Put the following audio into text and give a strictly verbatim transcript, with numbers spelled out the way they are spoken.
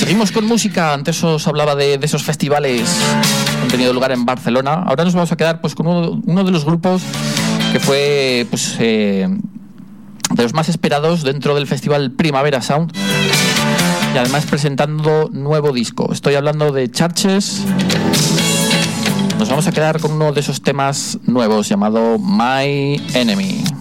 Seguimos con música. Antes os hablaba de, de esos festivales que han tenido lugar en Barcelona. Ahora nos vamos a quedar pues con uno, uno de los grupos que fue pues eh, de los más esperados dentro del festival Primavera Sound, y además presentando nuevo disco. Estoy hablando de Churches. Nos vamos a quedar con uno de esos temas nuevos llamado My Enemy.